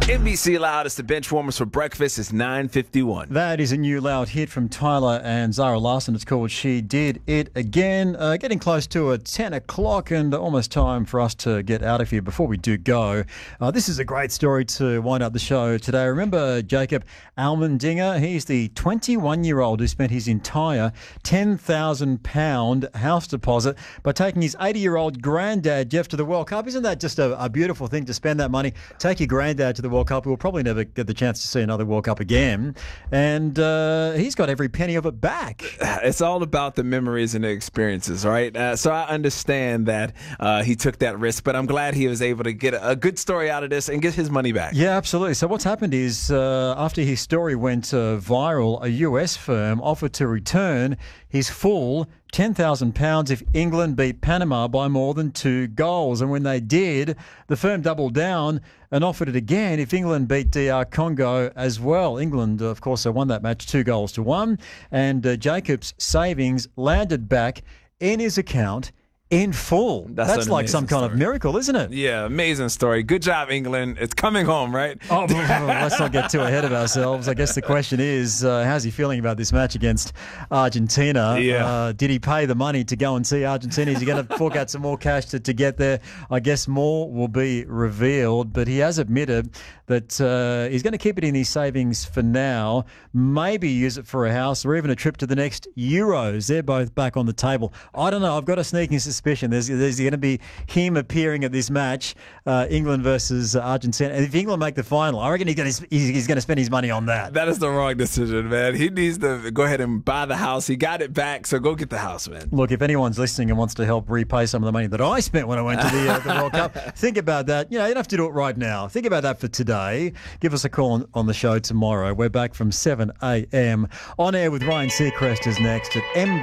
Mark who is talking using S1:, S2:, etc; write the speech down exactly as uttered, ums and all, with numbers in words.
S1: N B C Loud, it's the bench warmers for breakfast. It's nine fifty-one.
S2: That is a new loud hit from Tyler and Zara Larson. It's called She Did It Again. Uh, getting close to a ten o'clock and almost time for us to get out of here. Before we do go, uh, this is a great story to wind up the show today. Remember Jacob Almendinger? He's the twenty-one-year-old who spent his entire ten thousand pound house deposit by taking his eighty-year-old granddad, Jeff, to the World Cup. Isn't that just a, a beautiful thing to spend that money? Take your granddad to the World Cup. We'll probably never get the chance to see another World Cup again. And uh, he's got every penny of it back.
S1: It's all about the memories and the experiences, right? Uh, so I understand that uh, he took that risk, but I'm glad he was able to get a, a good story out of this and get his money back.
S2: Yeah, absolutely. So what's happened is uh, after his story went uh, viral, a U S firm offered to return his full ten thousand pounds if England beat Panama by more than two goals. And when they did, the firm doubled down and offered it again if England beat D R Congo as well. England, of course, won that match two goals to one. And uh, Jacob's savings landed back in his account in full.
S1: That's,
S2: That's like some kind
S1: story.
S2: of miracle, isn't it?
S1: Yeah, amazing story. Good job, England. It's coming home, right?
S2: Oh, let's not get too ahead of ourselves. I guess the question is, uh, how's he feeling about this match against Argentina?
S1: Yeah.
S2: Uh, did he pay the money to go and see Argentina? Is he going to fork out some more cash to, to get there? I guess more will be revealed, but he has admitted that uh, he's going to keep it in his savings for now, maybe use it for a house or even a trip to the next Euros. They're both back on the table. I don't know. I've got a sneaking suspicion there's, there's going to be him appearing at this match, uh, England versus Argentina. And if England make the final, I reckon he's going to, he's going to spend his money on that.
S1: That is the wrong decision, man. He needs to go ahead and buy the house. He got it back, so go get the house, man.
S2: Look, if anyone's listening and wants to help repay some of the money that I spent when I went to the, uh, the World Cup, think about that. You know, you don't have to do it right now. Think about that for today. Give us a call on, on the show tomorrow. We're back from seven a.m. On air with Ryan Seacrest is next at M.